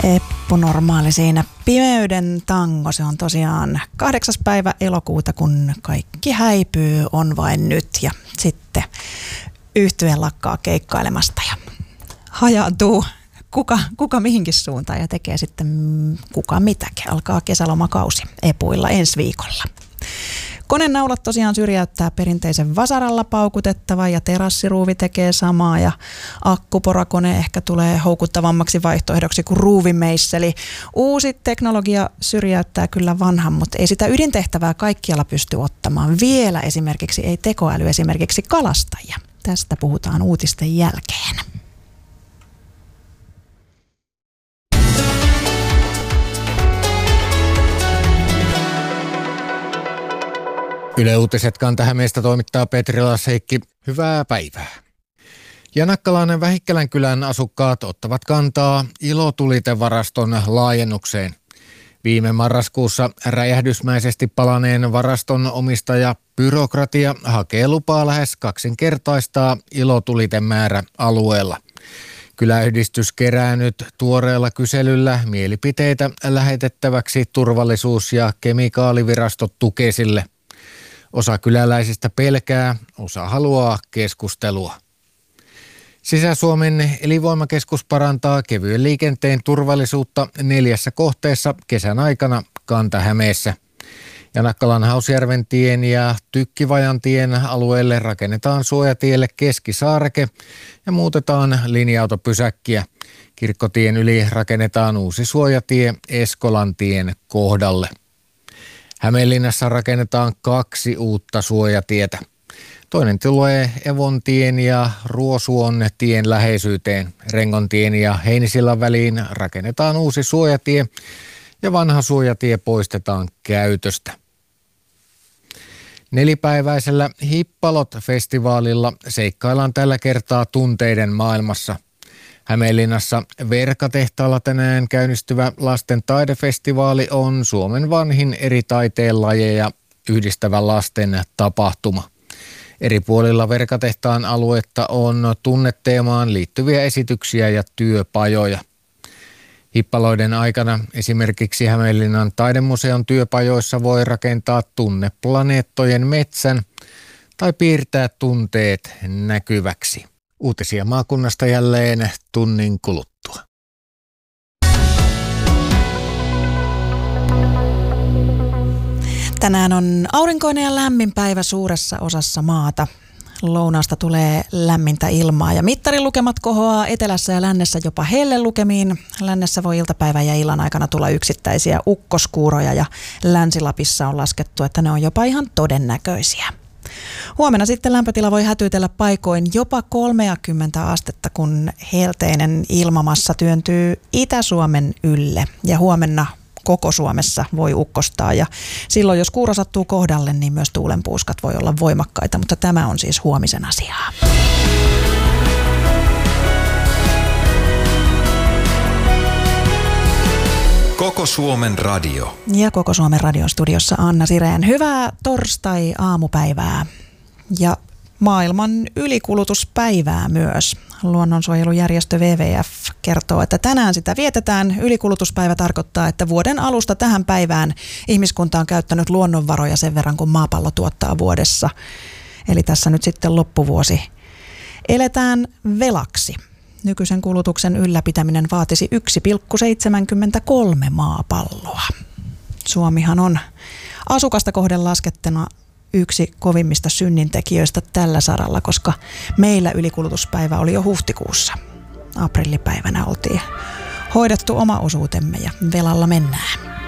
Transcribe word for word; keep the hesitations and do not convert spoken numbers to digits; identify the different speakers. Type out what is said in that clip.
Speaker 1: Eppu Normaali siinä. Pimeyden tango, se on tosiaan kahdeksas päivä elokuuta, kun kaikki häipyy, on vain nyt. Ja sitten yhtye lakkaa keikkailemasta ja hajaantuu kuka, kuka mihinkin suuntaan ja tekee sitten kuka mitäkin. Alkaa kesälomakausi Epuilla ensi viikolla. Konenaulat tosiaan syrjäyttää perinteisen vasaralla paukutettava ja terassiruuvi tekee samaa ja akkuporakone ehkä tulee houkuttavammaksi vaihtoehdoksi kuin ruuvimeisseli. Uusi teknologia syrjäyttää kyllä vanhan, mutta ei sitä ydintehtävää kaikkialla pysty ottamaan. Vielä esimerkiksi ei tekoäly esimerkiksi kalastajia. Tästä puhutaan uutisten jälkeen.
Speaker 2: Yle Uutiset Kanta-Hämeestä toimittaa Petri Lasheikki. Hyvää päivää. Janakkalan Vähikkälän kylän asukkaat ottavat kantaa ilotulitevaraston laajennukseen. Viime marraskuussa räjähdysmäisesti palaneen varaston omistaja byrokratia hakee lupaa lähes kaksinkertaistaa ilotulitemäärä alueella. Kyläyhdistys kerää nyt tuoreella kyselyllä mielipiteitä lähetettäväksi turvallisuus- ja kemikaalivirasto Tukesille. Osa kyläläisistä pelkää, osa haluaa keskustelua. Sisä-Suomen elinvoimakeskus parantaa kevyen liikenteen turvallisuutta neljässä kohteessa kesän aikana Kanta-Hämeessä. Janakkalan Hausjärven tien ja Tykkivajan tien alueelle rakennetaan suojatielle keskisaareke ja muutetaan linja-autopysäkkiä. Kirkkotien yli rakennetaan uusi suojatie Eskolan tien kohdalle. Hämeenlinnassa rakennetaan kaksi uutta suojatietä. Toinen tulee Evontien ja Ruosuon tien läheisyyteen. Rengontien ja Heinisillan väliin rakennetaan uusi suojatie ja vanha suojatie poistetaan käytöstä. Nelipäiväisellä Hippalot-festivaalilla seikkaillaan tällä kertaa tunteiden maailmassa. Hämeenlinnassa Verkatehtaalla tänään käynnistyvä lasten taidefestivaali on Suomen vanhin eri taiteen lajeja yhdistävä lasten tapahtuma. Eri puolilla Verkatehtaan aluetta on tunneteemaan liittyviä esityksiä ja työpajoja. Hippaloiden aikana esimerkiksi Hämeenlinnan taidemuseon työpajoissa voi rakentaa tunneplaneettojen metsän tai piirtää tunteet näkyväksi. Uutisia maakunnasta jälleen tunnin kuluttua.
Speaker 1: Tänään on aurinkoinen ja lämmin päivä suuressa osassa maata. Lounaasta tulee lämmintä ilmaa ja mittarilukemat kohoaa etelässä ja lännessä jopa hellelukemiin. Lännessä voi iltapäivän ja illan aikana tulla yksittäisiä ukkoskuuroja ja Länsi-Lapissa on laskettu, että ne on jopa ihan todennäköisiä. Huomenna sitten lämpötila voi hätyytellä paikoin jopa kolmekymmentä astetta, kun helteinen ilmamassa työntyy Itä-Suomen ylle. Ja huomenna koko Suomessa voi ukkostaa ja silloin jos kuuro sattuu kohdalle, niin myös tuulenpuuskat voi olla voimakkaita, mutta tämä on siis huomisen asiaa.
Speaker 3: Koko Suomen radio.
Speaker 1: Ja Koko Suomen radion studiossa Anna Sireen. Hyvää torstai-aamupäivää ja maailman ylikulutuspäivää myös. Luonnonsuojelujärjestö W W F kertoo, että tänään sitä vietetään. Ylikulutuspäivä tarkoittaa, että vuoden alusta tähän päivään ihmiskunta on käyttänyt luonnonvaroja sen verran, kun maapallo tuottaa vuodessa. Eli tässä nyt sitten loppuvuosi eletään velaksi. Nykyisen kulutuksen ylläpitäminen vaatisi yksi pilkku seitsemänkymmentäkolme maapalloa. Suomihan on asukasta kohden laskettuna yksi kovimmista synnintekijöistä tällä saralla, koska meillä ylikulutuspäivä oli jo huhtikuussa. Aprillipäivänä oltiin hoidettu oma osuutemme ja velalla mennään.